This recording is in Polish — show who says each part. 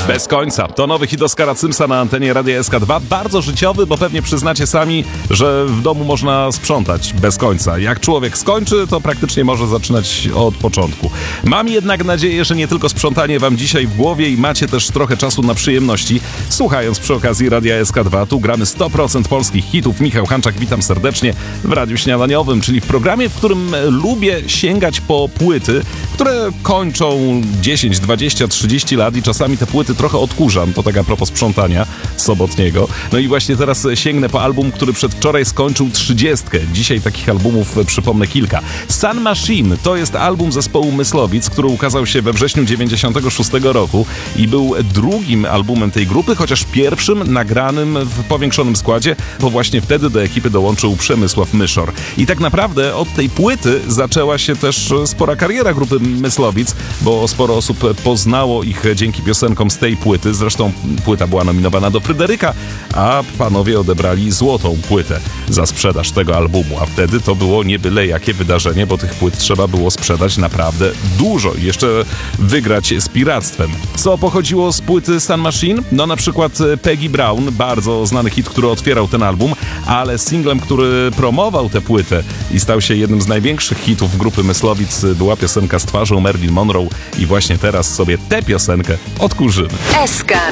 Speaker 1: Bez końca. To nowy hit Oskara Symsa na antenie Radia SK2. Bardzo życiowy, bo pewnie przyznacie sami, że w domu można sprzątać bez końca. Jak człowiek skończy, to praktycznie może zaczynać od początku. Mam jednak nadzieję, że nie tylko sprzątanie wam dzisiaj w głowie i macie też trochę czasu na przyjemności. Słuchając przy okazji Radia SK2, tu gramy 100% polskich hitów. Michał Hanczak, witam serdecznie w Radiu Śniadaniowym, czyli w programie, w którym lubię sięgać po płyty, które kończą 10, 20, 30 lat i czasami te płyty trochę odkurzam. To tak a propos sprzątania sobotniego. No i właśnie teraz sięgnę po album, który przedwczoraj skończył 30. Dzisiaj takich albumów przypomnę kilka. Sun Machine to jest album zespołu Myslowic, który ukazał się we wrześniu 96 roku i był drugim albumem tej grupy, chociaż pierwszym nagranym w powiększonym składzie, bo właśnie wtedy do ekipy dołączył Przemysław Myszor. I tak naprawdę od tej płyty zaczęła się też spora kariera grupy Myslowic, bo sporo osób poznało ich dzięki piosenkom z tej płyty. Zresztą płyta była nominowana do Fryderyka, a panowie odebrali złotą płytę za sprzedaż tego albumu. A wtedy to było nie byle jakie wydarzenie, bo tych płyt trzeba było sprzedać naprawdę dużo i jeszcze wygrać z piractwem. Co pochodziło z płyty Sun Machine? No na przykład Peggy Brown, bardzo znany hit, który otwierał ten album, ale singlem, który promował tę płytę i stał się jednym z największych hitów grupy Myslowic, była piosenka z twarzą Marilyn Monroe i właśnie teraz sobie tę piosenkę odkurzymy.
Speaker 2: SK